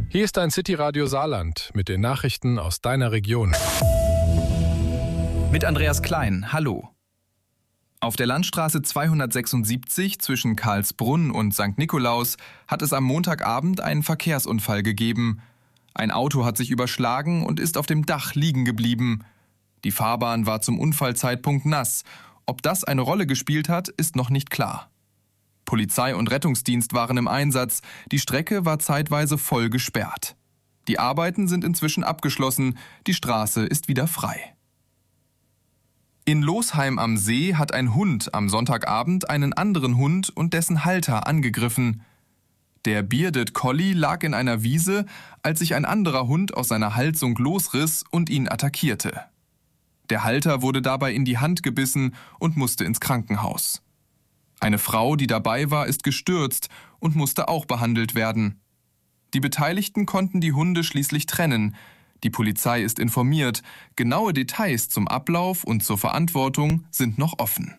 Hier ist dein City-Radio Saarland mit den Nachrichten aus deiner Region. Mit Andreas Klein, hallo. Auf der Landstraße 276 zwischen Karlsbrunn und St. Nikolaus hat es am Montagabend einen Verkehrsunfall gegeben. Ein Auto hat sich überschlagen und ist auf dem Dach liegen geblieben. Die Fahrbahn war zum Unfallzeitpunkt nass. Ob das eine Rolle gespielt hat, ist noch nicht klar. Polizei und Rettungsdienst waren im Einsatz. Die Strecke war zeitweise voll gesperrt. Die Arbeiten sind inzwischen abgeschlossen. Die Straße ist wieder frei. In Losheim am See hat ein Hund am Sonntagabend einen anderen Hund und dessen Halter angegriffen. Der Bearded Collie lag in einer Wiese, als sich ein anderer Hund aus seiner Halsung losriss und ihn attackierte. Der Halter wurde dabei in die Hand gebissen und musste ins Krankenhaus. Eine Frau, die dabei war, ist gestürzt und musste auch behandelt werden. Die Beteiligten konnten die Hunde schließlich trennen. Die Polizei ist informiert. Genaue Details zum Ablauf und zur Verantwortung sind noch offen.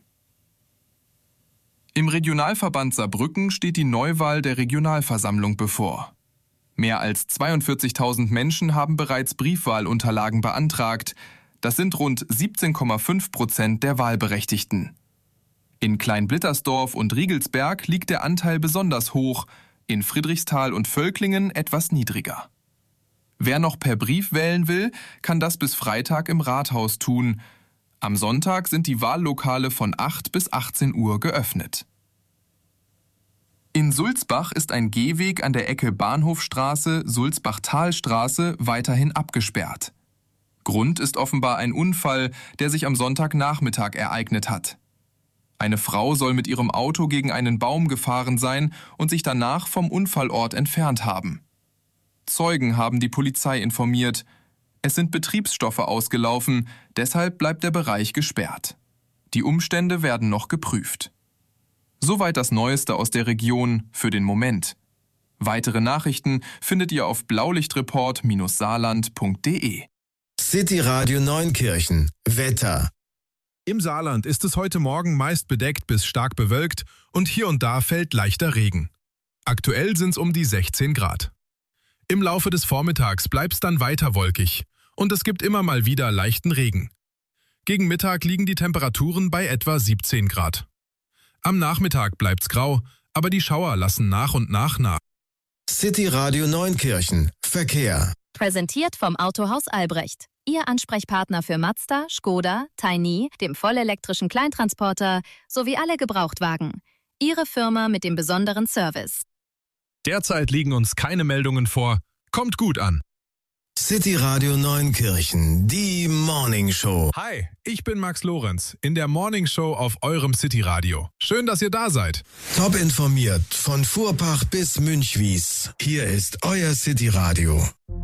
Im Regionalverband Saarbrücken steht die Neuwahl der Regionalversammlung bevor. Mehr als 42.000 Menschen haben bereits Briefwahlunterlagen beantragt. Das sind rund 17,5% der Wahlberechtigten. In Kleinblittersdorf und Riegelsberg liegt der Anteil besonders hoch, in Friedrichsthal und Völklingen etwas niedriger. Wer noch per Brief wählen will, kann das bis Freitag im Rathaus tun. Am Sonntag sind die Wahllokale von 8 bis 18 Uhr geöffnet. In Sulzbach ist ein Gehweg an der Ecke Bahnhofstraße-Sulzbach-Talstraße weiterhin abgesperrt. Grund ist offenbar ein Unfall, der sich am Sonntagnachmittag ereignet hat. Eine Frau soll mit ihrem Auto gegen einen Baum gefahren sein und sich danach vom Unfallort entfernt haben. Zeugen haben die Polizei informiert. Es sind Betriebsstoffe ausgelaufen, deshalb bleibt der Bereich gesperrt. Die Umstände werden noch geprüft. Soweit das Neueste aus der Region für den Moment. Weitere Nachrichten findet ihr auf blaulichtreport-saarland.de. City Radio Neunkirchen. Wetter. Im Saarland ist es heute Morgen meist bedeckt bis stark bewölkt und hier und da fällt leichter Regen. Aktuell sind es um die 16 Grad. Im Laufe des Vormittags bleibt es dann weiter wolkig und es gibt immer mal wieder leichten Regen. Gegen Mittag liegen die Temperaturen bei etwa 17 Grad. Am Nachmittag bleibt's grau, aber die Schauer lassen nach und nach nach. City Radio Neunkirchen. Verkehr. Präsentiert vom Autohaus Albrecht. Ihr Ansprechpartner für Mazda, Škoda, Tiny, dem vollelektrischen Kleintransporter sowie alle Gebrauchtwagen. Ihre Firma mit dem besonderen Service. Derzeit liegen uns keine Meldungen vor. Kommt gut an. City Radio Neunkirchen, die Morning Show. Hi, ich bin Max Lorenz in der Morning Show auf eurem City Radio. Schön, dass ihr da seid. Top informiert von Fuhrpark bis Münchwies. Hier ist euer City Radio.